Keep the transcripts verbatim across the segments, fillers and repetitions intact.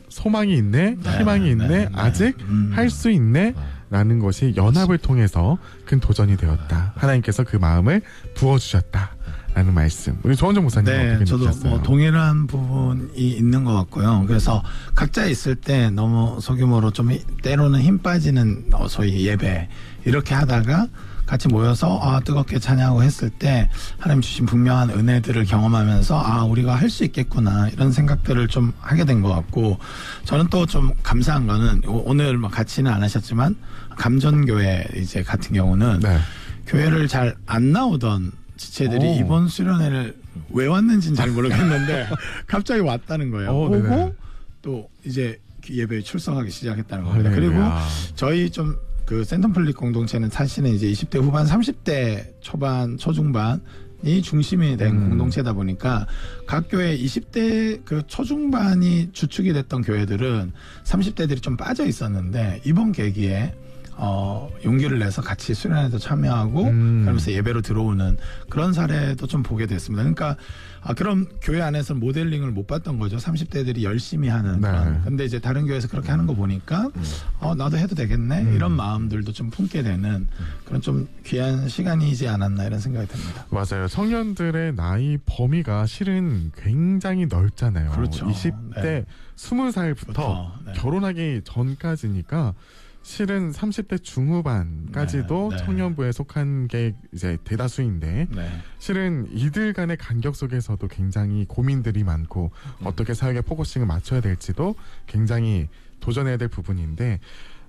소망이 있네, 네, 희망이 있네, 네, 네. 아직 음. 할 수 있네 라는 것이 연합을 통해서 큰 도전이 되었다. 하나님께서 그 마음을 부어주셨다 라는 말씀. 우리 조원정 목사님 네, 어떻게 저도 느끼셨어요? 뭐 동일한 부분이 있는 것 같고요. 그래서 각자 있을 때 너무 소규모로 좀 때로는 힘 빠지는 소위 예배 이렇게 하다가 같이 모여서 아, 뜨겁게 찬양하고 했을 때 하나님 주신 분명한 은혜들을 경험하면서 아, 우리가 할 수 있겠구나 이런 생각들을 좀 하게 된 것 같고, 저는 또 좀 감사한 거는 오늘 뭐 같이는 안 하셨지만 감전교회 이제 같은 경우는 네. 교회를 잘 안 나오던 지체들이 오. 이번 수련회를 왜 왔는지는 잘 모르겠는데 갑자기 왔다는 거예요. 오, 오고 네네. 또 이제 예배에 출석하기 시작했다는 겁니다. 할렐루야. 그리고 저희 좀 그 센텀플릭 공동체는 사실은 이제 이십 대 후반, 삼십 대 초반, 초중반이 중심이 된 음. 공동체다 보니까 각 교회 이십 대 그 초중반이 주축이 됐던 교회들은 삼십 대들이 좀 빠져 있었는데 이번 계기에 어, 용기를 내서 같이 수련회도 참여하고 음. 그러면서 예배로 들어오는 그런 사례도 좀 보게 됐습니다. 그러니까 아, 그럼 교회 안에서 모델링을 못 봤던 거죠. 삼십 대들이 열심히 하는 네. 그런. 근데 이제 다른 교회에서 그렇게 하는 거 보니까 어, 나도 해도 되겠네 음. 이런 마음들도 좀 품게 되는 그런 좀 귀한 시간이지 않았나 이런 생각이 듭니다. 맞아요. 청년들의 나이 범위가 실은 굉장히 넓잖아요. 그렇죠. 이십 대, 네. 스무 살부터 그렇죠. 네. 결혼하기 전까지니까 실은 삼십 대 중후반까지도 네, 네. 청년부에 속한 게 이제 대다수인데 네. 실은 이들 간의 간격 속에서도 굉장히 고민들이 많고 음. 어떻게 사역에 포커싱을 맞춰야 될지도 굉장히 도전해야 될 부분인데,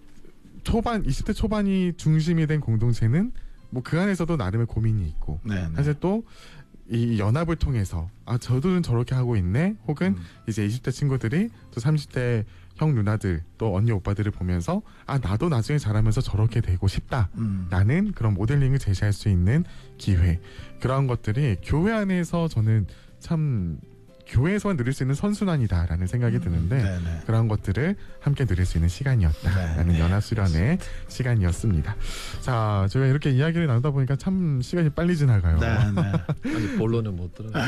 초반 이십 대 초반이 중심이 된 공동체는 뭐 그 안에서도 나름의 고민이 있고 네, 네. 사실 또 이 연합을 통해서 아 저들은 저렇게 하고 있네, 혹은 음. 이제 이십 대 친구들이 또 삼십 대 형 누나들 또 언니 오빠들을 보면서 아 나도 나중에 자라면서 저렇게 되고 싶다 음. 라는 그런 모델링을 제시할 수 있는 기회, 그런 것들이 교회 안에서 저는 참 교회에서만 누릴 수 있는 선순환이다라는 생각이 드는데 네, 네. 그런 것들을 함께 누릴 수 있는 시간이었다라는 네, 네. 연합수련의 시간이었습니다. 자, 저희가 이렇게 이야기를 나누다 보니까 참 시간이 빨리 지나가요. 네, 네. 아직 본론은 못 들어요.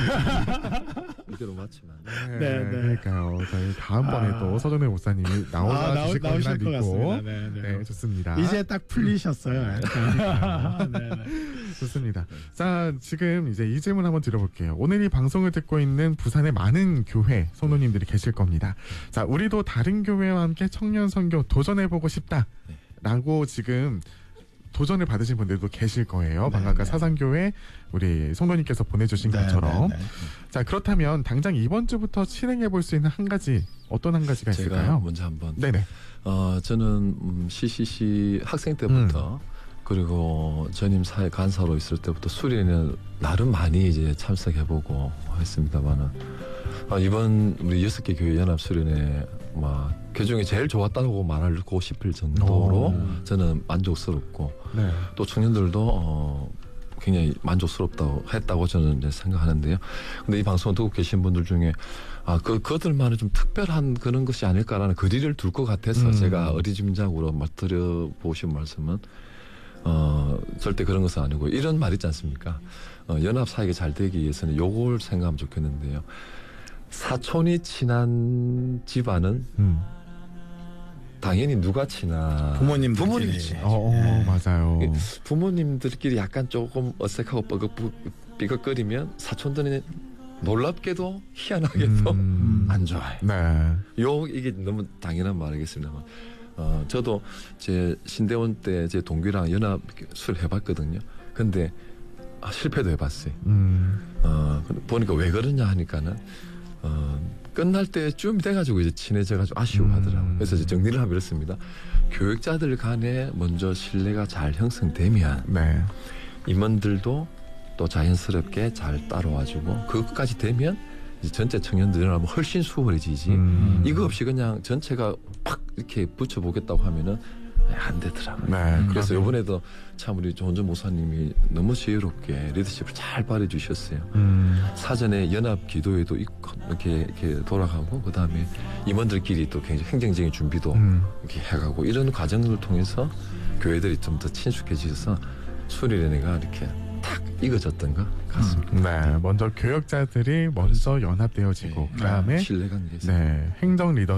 이대로 마치면. 네, 네, 네. 그러니까요. 저희 다음번에 아. 또 서정래 목사님이 나오나 아, 나오- 주실 거나 나오실 것 믿고 같습니다. 네, 네. 네, 좋습니다. 이제 딱 풀리셨어요. 네, 네. 좋습니다. 자, 지금 이제 이 질문 한번 드려볼게요. 오늘 이 방송을 듣고 있는 부산의 많은 교회 성도님들이 계실 겁니다. 자, 우리도 다른 교회와 함께 청년 선교 도전해보고 싶다라고 지금 도전을 받으신 분들도 계실 거예요. 네, 방금 아까 네. 사상교회 우리 성도님께서 보내주신 네, 것처럼. 네, 네. 자, 그렇다면 당장 이번 주부터 실행해볼 수 있는 한 가지, 어떤 한 가지가 제가 있을까요? 먼저 한번. 네네. 어, 저는 음, 씨씨씨 학생 때부터 음. 그리고 전임 사회 간사로 있을 때부터 수련회는 나름 많이 이제 참석해보고 했습니다만은 아, 이번 우리 여섯 개 교회 연합 수련회 막 그중에 제일 좋았다고 말하고 싶을 정도로 오. 저는 만족스럽고 네. 또 청년들도 어, 굉장히 만족스럽다고 했다고 저는 이제 생각하는데요. 근데 이 방송을 듣고 계신 분들 중에 아, 그, 그들만의 좀 특별한 그런 것이 아닐까라는 거리를 둘 것 같아서 음. 제가 어리짐작으로 막 드려보신 말씀은 어, 절대 그런 것은 아니고 이런 말 있지 않습니까? 어, 연합 사역이 잘 되기 위해서는 요걸 생각하면 좋겠는데요. 사촌이 친한 집안은 음. 당연히 누가 친한 부모님들끼리. 부모님이 친해요. 어, 네. 맞아요. 부모님들끼리 약간 조금 어색하고 뻐긋 삐걱거리면 사촌들은 놀랍게도 희한하게도 음. 안 좋아요. 네. 요 이게 너무 당연한 말이겠습니다만 어, 저도 제 신대원 때 제 동기랑 연합 술 해봤거든요. 근데 아, 실패도 해봤어요. 음. 어, 보니까 왜 그러냐 하니까는 어, 끝날 때쯤 돼가지고 이제 친해져가지고 아쉬워하더라고요. 음. 그래서 이제 정리를 하면 이렇습니다. 교육자들 간에 먼저 신뢰가 잘 형성되면 네. 임원들도 또 자연스럽게 잘 따라와주고 그것까지 되면 이제 전체 청년들은 하면 훨씬 수월해지지. 음. 이거 없이 그냥 전체가 팍 이렇게 붙여보겠다고 하면은 안 되더라고요. 네. 그래서 그러면- 이번에도 참 우리 조원전 목사님이 너무 지혜롭게 리더십을 잘 발휘해주셨어요. 음. 사전에 연합 기도회도 있고 이렇게 이렇게 돌아가고 그 다음에 임원들끼리 또 굉장히 행정적인 준비도 음. 이렇게 해가고 이런 과정을 통해서 교회들이 좀 더 친숙해지셔서 수련회가 이렇게 탁 익어졌던 것 같습니다. 네. 먼저 교역자들이 먼저 연합되어지고 네. 그다음에 신뢰관계. 네, 행정 리더